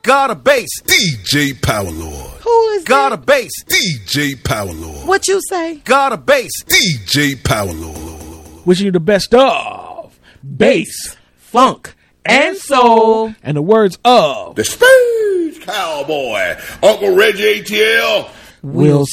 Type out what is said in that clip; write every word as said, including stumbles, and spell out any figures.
God a bass. D J Power Lord. Who is God that? a bass. D J Power Lord. What you say? God a bass. D J Power Lord. Wishing you the best of bass, Funk, and soul. and the words of The Space Cowboy, Uncle Reggie A T L. Will